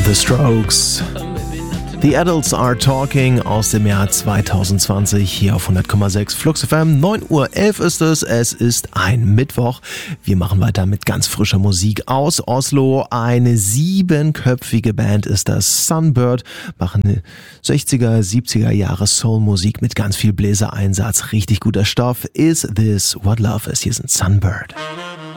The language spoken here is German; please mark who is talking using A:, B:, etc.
A: The Strokes. The Adults Are Talking aus dem Jahr 2020 hier auf 100,6 Flux FM. 9:11 Uhr ist es. Es ist ein Mittwoch. Wir machen weiter mit ganz frischer Musik aus Oslo. Eine 7-köpfige Band ist das. Sunbird machen 60er, 70er Jahre Soulmusik mit ganz viel Bläsereinsatz. Richtig guter Stoff. Is This What Love Is? Hier sind Sunbird.